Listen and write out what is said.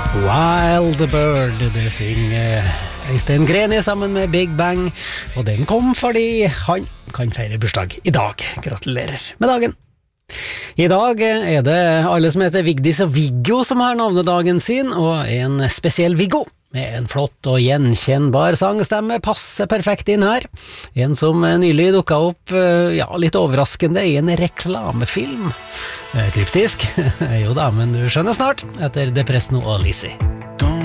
Wild Bird, det synger Øystein Greni sammen med Big Bang, og den kom fordi han kan feire bursdag i dag. Gratulerer med dagen. I dag er det alle som heter Vigdis og Viggo som har navnedagen sin, og en spesiell Viggo med en flott og gjenkjennbar sangstemme passer perfekt inn her. En som nylig dukket opp, litt overraskende i en reklamefilm. Kryptisk, jo da, men du skjønner snart, etter Depresno og Lizzie.